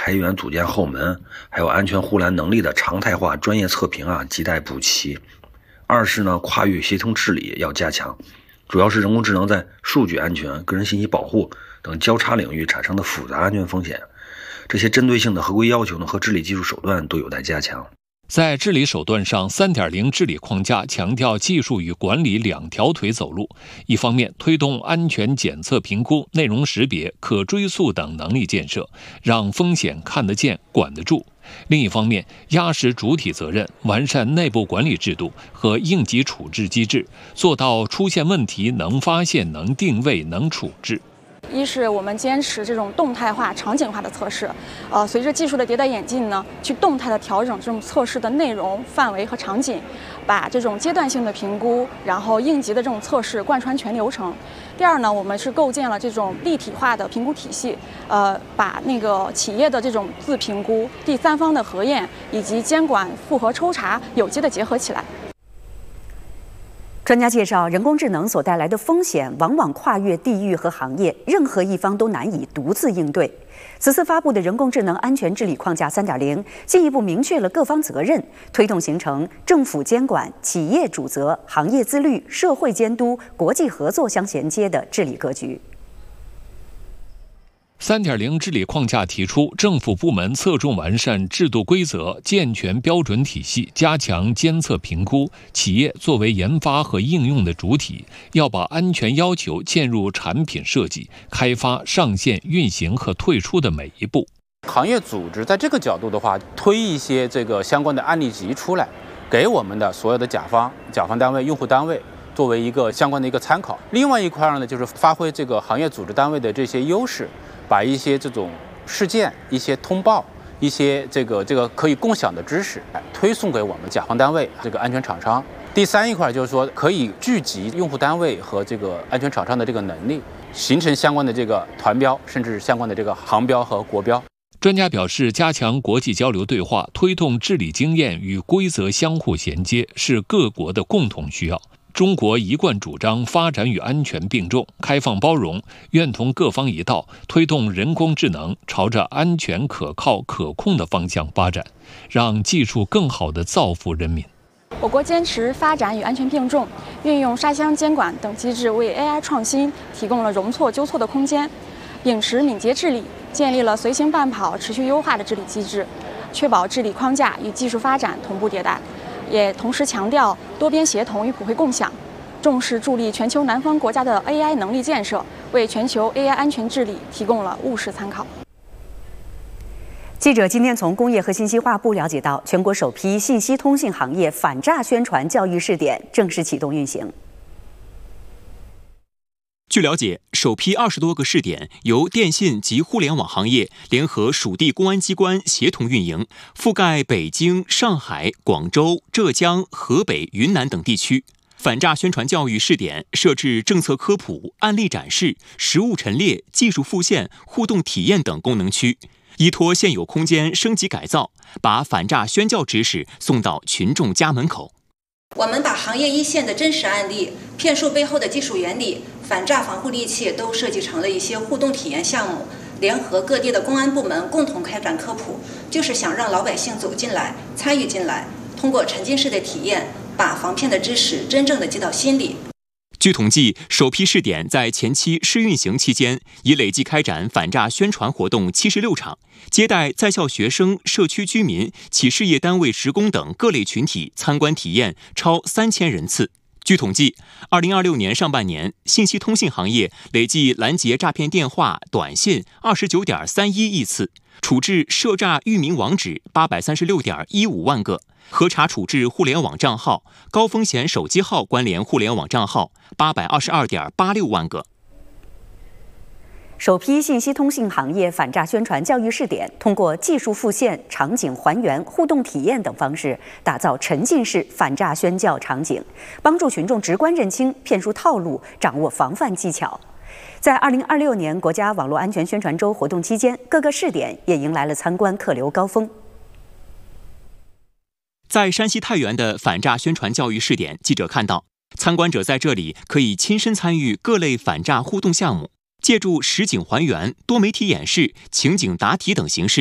裁员组建后门，还有安全护栏能力的常态化专业测评亟待补齐。二是呢，跨域协同治理要加强，主要是人工智能在数据安全、个人信息保护等交叉领域产生的复杂安全风险，这些针对性的合规要求呢和治理技术手段都有待加强。 在治理手段上， 3.0 治理框架强调技术与管理两条腿走路。一方面，推动安全检测评估、内容识别、可追溯等能力建设，让风险看得见、管得住；另一方面，压实主体责任，完善内部管理制度和应急处置机制，做到出现问题能发现、能定位、能处置。 一是我们坚持这种动态化、场景化的测试，随着技术的迭代演进呢，去动态的调整这种测试的内容、范围和场景，把这种阶段性的评估，然后应急的这种测试贯穿全流程。第二呢，我们是构建了这种立体化的评估体系，把那个企业的这种自评估、第三方的核验以及监管复核抽查有机的结合起来。 专家介绍，人工智能所带来的风险往往跨越地域和行业，任何一方都难以独自应对。此次发布的人工智能安全治理框架 3.0 进一步明确了各方责任，推动形成政府监管、企业主责、行业自律、社会监督、国际合作相衔接的治理格局。 3.0 治理框架提出，政府部门侧重完善制度规则，健全标准体系，加强监测评估。企业作为研发和应用的主体，要把安全要求嵌入产品设计、开发、上线、运行和退出的每一步。 行业组织在这个角度的话，推一些这个相关的案例集出来，给我们的所有的甲方单位、用户单位作为一个相关的一个参考。另外一块呢，就是发挥这个行业组织单位的这些优势，把一些这种事件、一些通报、一些这个可以共享的知识推送给我们甲方单位、这个安全厂商。第三一块就是说，可以聚集用户单位和这个安全厂商的这个能力，形成相关的这个团标，甚至相关的这个行标和国标。 专家表示，加强国际交流对话，推动治理经验与规则相互衔接，是各国的共同需要。中国一贯主张发展与安全并重，开放包容，愿同各方一道，推动人工智能朝着安全、可靠、可控的方向发展，让技术更好地造福人民。 我国坚持发展与安全并重，运用沙箱监管等机制，为 AI 创新提供了容错纠错的空间，秉持敏捷治理，建立了随行伴跑、持续优化的治理机制，确保治理框架与技术发展同步迭代。也同时强调多边协同与普惠共享，重视助力全球南方国家的 AI 能力建设，为全球 AI 安全治理提供了务实参考。 记者今天从工业和信息化部了解到，全国首批信息通信行业反诈宣传教育试点正式启动运行。 据了解，首批20多个试点由电信及互联网行业联合属地公安机关协同运营，覆盖北京、上海、广州、浙江、河北、云南等地区。反诈宣传教育试点设置政策科普、案例展示、实务陈列、技术复现、互动体验等功能区，依托现有空间升级改造，把反诈宣教知识送到群众家门口。 我们把行业一线的真实案例、骗术背后的技术原理、反诈防护利器都设计成了一些互动体验项目，联合各地的公安部门共同开展科普，就是想让老百姓走进来、参与进来，通过沉浸式的体验，把防骗的知识真正的记到心里。 据统计，首批试点在前期试运行期间，已累计开展反诈宣传活动76场，接待在校学生、社区居民、企事业单位职工等各类群体参观体验超3000人次。据统计，2026年上半年，信息通信行业累计拦截诈骗电话、短信29.31亿次，处置涉诈域名网址836.15万个，核查处置互联网账号、高风险手机号关联互联网账号822.86万个。 首批信息通信行业反诈宣传教育试点，通过技术复现、场景还原、互动体验等方式，打造沉浸式反诈宣教场景，帮助群众直观认清骗术套路，掌握防范技巧。在2026年国家网络安全宣传周活动期间，各个试点也迎来了参观客流高峰。 在山西太原的反诈宣传教育试点，记者看到，参观者在这里可以亲身参与各类反诈互动项目，借助实景还原、多媒体演示、情景答题等形式，